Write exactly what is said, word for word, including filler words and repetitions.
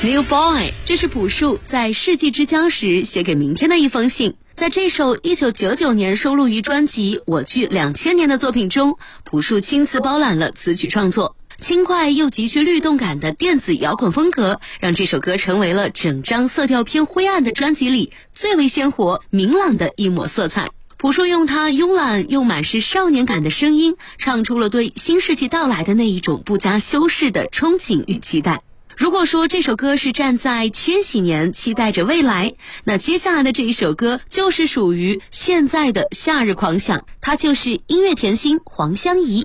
New Boy， 这是朴树在世纪之交时写给明天的一封信。在这首一九九九年收录于专辑《我距两千年》的作品中，朴树亲自包揽了词曲创作，轻快又极具律动感的电子摇滚风格，让这首歌成为了整张色调偏灰暗的专辑里最为鲜活明朗的一抹色彩。朴树用他慵懒又满是少年感的声音，唱出了对新世纪到来的那一种不加修饰的憧憬与期待。如果说这首歌是站在千禧年期待着未来，那接下来的这一首歌就是属于现在的夏日狂想，它就是音乐甜心黄湘怡